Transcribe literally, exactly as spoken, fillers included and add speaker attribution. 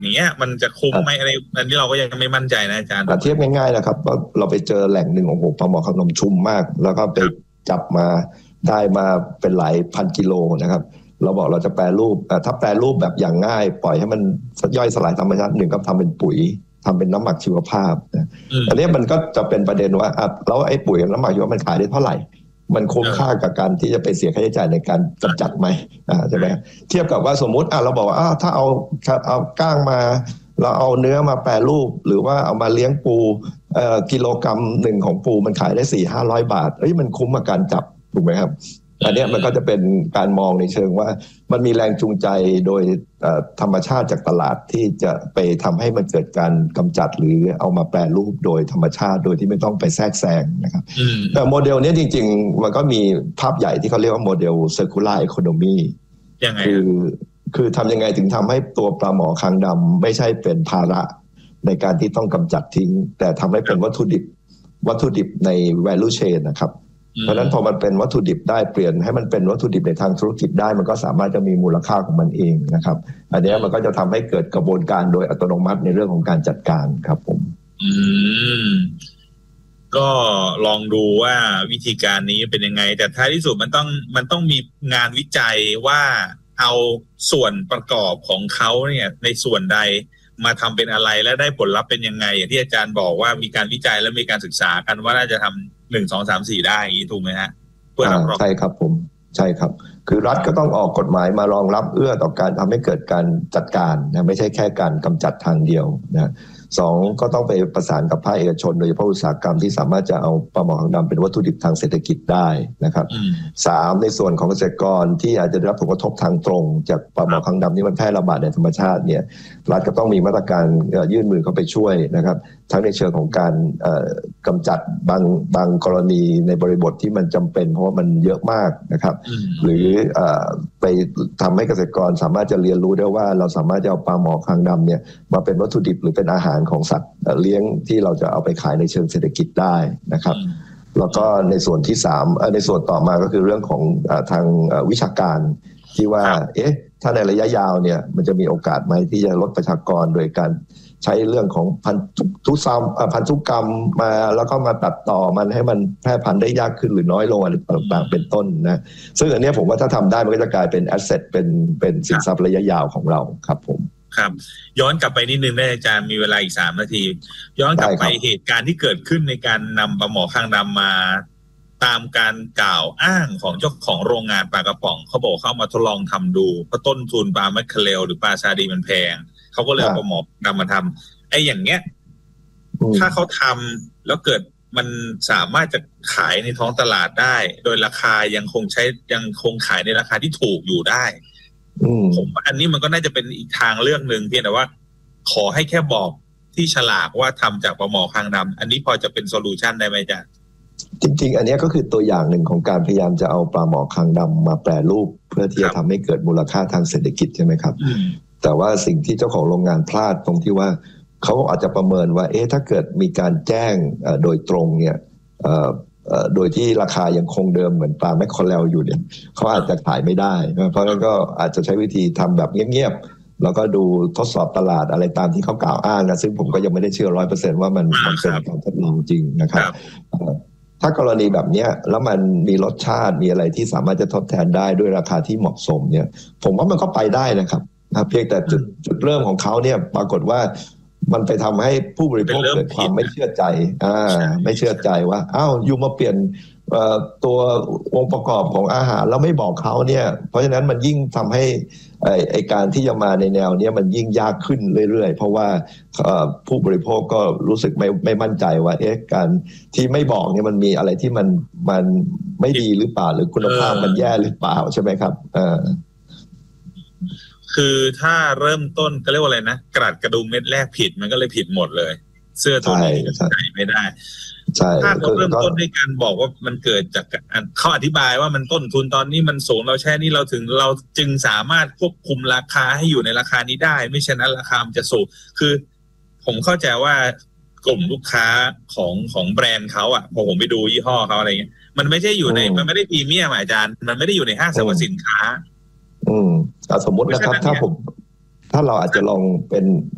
Speaker 1: อย่างเงี้ยมันจะคุ้มไหมอะไรอันนี้เราก็ยังไม่มั่นใจนะอาจารย์
Speaker 2: เทียบง่ายๆนะครับว่าเราไปเจอแหล่งหนึ่งโอ้โหปลาหมอขนมชุ่มมากแล้วก็ไปจับมาได้มาเป็นหลายพันกิโลนะครับเราบอกเราจะแปรรูปถ้าแปรรูปแบบอย่างง่ายปล่อยให้มันย่อยสลายธรรมชาติหนึ่งก็ทำเป็นปุ๋ยทำเป็นน้ำหมักชีวภาพนะอันนี้มันก็จะเป็นประเด็นว่าแล้วไอ้ปุ๋ยน้ำหมักชีวภาพมันขายได้เท่าไหร่มันคุ้มค่ากับการที่จะไปเสียค่าใช้จ่ายในการกำจัดไหมอ่าใช่ไหมเทียบกับว่าสมมุติอ่ะเราบอกว่าถ้าเอาเอาก้างมาเราเอาเนื้อมาแปรรูปหรือว่าเอามาเลี้ยงปูเอ่อกิโลกรัมหนึ่งของปูมันขายได้สี่ห้าร้อยบาทเอ้ยมันคุ้มกับการจับถูกไหมครับอันนี้มันก็จะเป็นการมองในเชิงว่ามันมีแรงจูงใจโดยธรรมชาติจากตลาดที่จะไปทำให้มันเกิดการกำจัดหรือเอามาแปรรูปโดยธรรมชาติโดยที่ไม่ต้องไปแทรกแซงนะครับแต่โมเดลนี้จริงๆมันก็มีภาพใหญ่ที่เขาเรียกว่าโมเดล circular economy
Speaker 1: ยังไง
Speaker 2: คือคือทำยังไงถึงทำให้ตัวปลาหมอคางดำไม่ใช่เป็นภาระในการที่ต้องกำจัดทิ้งแต่ทำให้เป็นวัตถุดิบวัตถุดิบใน value chain นะครับเพราะฉะนั้นพอมันเป็นวัตถุดิบได้เปลี่ยนให้มันเป็นวัตถุดิบในทางธุรกิจได้มันก็สามารถจะมีมูลค่าของมันเองนะครับอันนี้มันก็จะทำให้เกิดกระบวนการโดยอัตโนมัติในเรื่องของการจัดการครับผม
Speaker 1: อืมก็ลองดูว่าวิธีการนี้เป็นยังไงแต่ท้ายที่สุดมันต้องมันต้องมีงานวิจัยว่าเอาส่วนประกอบของเขาเนี่ยในส่วนใดมาทำเป็นอะไรและได้ผลลัพธ์เป็นยังไงอย่างที่อาจารย์บอกว่ามีการวิจัยและมีการศึกษากันว่าน่าจะทำหนึ่งสองสามสี่ได้อย่างนี้ถูกไหมฮะ
Speaker 2: เพื่อรับรองใช่ครับผมใช่ครับคือรัฐก็ต้องออกกฎหมายมารองรับเอื้อต่อการทำให้เกิดการจัดการนะไม่ใช่แค่การกำจัดทางเดียวนะสองก็ต้องไปประสานกับภาคเอกชนโดยเฉพาะอุตสาหกรรมที่สามารถจะเอาปลาหมอคางดำเป็นวัตถุดิบทางเศรษฐกิจได้นะครับสามในส่วนของเกษตรกรที่อาจจะได้รับผลกระทบทางตรงจากปลาหมอคางดำที่มันแพร่ระบาดในธรรมชาติเนี่ยรัฐก็ต้องมีมาตรการยื่นมือเข้าไปช่วยนะครับทั้งในเชิงของการกำจัดบางบางกรณีในบริบทที่มันจำเป็นเพราะว่ามันเยอะมากนะครับหรือไปทำให้เกษตรกรสามารถจะเรียนรู้ได้ว่าเราสามารถจะเอาปลาหมอคางดำเนี่ยมาเป็นวัตถุดิบหรือเป็นอาหารของสัตว์เลี้ยงที่เราจะเอาไปขายในเชิงเศรษฐกิจได้นะครับแล้วก็ในส่วนที่สามในส่วนต่อมาก็คือเรื่องของทางวิชาการที่ว่าเอ๊ะถ้าในระยะยาวเนี่ยมันจะมีโอกาสไหมที่จะลดประชากรโดยการใช้เรื่องของพันธุกรรมพันธุกรรมมาแล้วก็มาตัดต่อมันให้มันแพร่พันธุ์ได้ยากขึ้นหรือน้อยลงอะไรต่างๆเป็นต้นนะซึ่งอันนี้ผมว่าถ้าทำได้มันก็จะกลายเป็นแอสเซทเป็นเป็นสินทรัพย์ระยะยาวของเราครับผม
Speaker 1: ครับย้อนกลับไปนิดนึงได้อาจารย์มีเวลาอีกสามนาทีย้อนกลับไปเหตุการณ์ที่เกิดขึ้นในการนำปลาหมอคางดำมาตามการกล่าวอ้างของเจ้าของโรงงานปลากระป๋องเขาบอกเขามาทดลองทำดูเพราะต้นทุนปลาแมคเคเรลหรือปลาซาดีมันแพงเขาก็เลยเอาปลาหมอนำมาทำไอ้อย่างเงี้ยถ้าเขาทำแล้วเกิดมันสามารถจะขายในท้องตลาดได้โดยราคายังคงใช้ยังคงขายในราคาที่ถูกอยู่ได้ผมอันนี้มันก็น่าจะเป็นอีกทางเรื่องหนึ่งเพียงแต่ว่าขอให้แค่บอกที่ฉลากว่าทำจากปลาหมอคางดำอันนี้พอจะเป็นโซลูชันได้ไหมจ๊ะ
Speaker 2: จริงๆอันนี้ก็คือตัวอย่างหนึ่งของการพยายามจะเอาปลาหมอคางดำมาแปรรูปเพื่อที่จะทำให้เกิดมูลค่าทางเศรษฐกิจใช่ไหมครับแต่ว่าสิ่งที่เจ้าของโรงงานพลาดตรงที่ว่าเขาอาจจะประเมินว่าเอ๊ะถ้าเกิดมีการแจ้งโดยตรงเนี่ยโดยที่ราคายังคงเดิมเหมือนปลาแมคเคอเรลอยู่เนี่ยเขาอาจจะขายไม่ได้เพราะฉะนั้นก็อาจจะใช้วิธีทำแบบเงียบๆแล้วก็ดูทดสอบตลาดอะไรตามที่เขากล่าวอ้างนะซึ่งผมก็ยังไม่ได้เชื่อร้อยเปอร์เซ็นต์ว่ามันมันเป็นการทดลองจริงนะครับถ้ากรณีแบบนี้แล้วมันมีรสชาติมีอะไรที่สามารถจะทดแทนได้ด้วยราคาที่เหมาะสมเนี่ยผมว่ามันก็ไปได้นะครับเพียงแต่จุดจุดเริ่มของเขาเนี่ยปรากฏว่ามันไปทำให้ผู้บริโภคเกิดความไม่เชื่อใจอ่าไม่เชื่อใจว่าอ้าวอยู่มาเปลี่ยนตัวองค์ประกอบของอาหารแล้วไม่บอกเขาเนี่ยเพราะฉะนั้นมันยิ่งทำให้ไอการที่จะมาในแนวนี้มันยิ่งยากขึ้นเรื่อยๆเพราะว่าผู้บริโภคก็รู้สึกไม่ไม่มั่นใจว่าเอ๊ะการที่ไม่บอกเนี่ยมันมีอะไรที่มันมันไม่ดีหรือเปล่าหรือคุณภาพมันแย่หรือเปล่าใช่ไหมครับอ่า
Speaker 1: คือถ้าเริ่มต้นก็เรียกว่าอะไรนะกระดาษกระดุมเม็ดแรกผิดมันก็เลยผิดหมดเลยเสื้อตัวนี้ใส่ไม่ได้ถ้าเขาเริ่มต้นด้วยการบอกว่ามันเกิดจากเขาอธิบายว่ามันต้นทุนตอนนี้มันสูงเราแช่นี้เราถึงเราจึงสามารถควบคุมราคาให้อยู่ในราคานี้ได้ไม่เช่นนั้นราคามันจะสูงคือผมเข้าใจว่ากลุ่มลูกค้าของของแบรนด์เขาอ่ะพอผมไปดูยี่ห้อเขาอะไรเงี้ยมันไม่ใช่อยู่ในมันไม่ได้พรีเมียมอาจารย์มันไม่ได้อยู่ในห้างสรรพสินค้า
Speaker 2: อืมสมมตินะครับถ้าผมถ้าเราอาจจะลองเป็น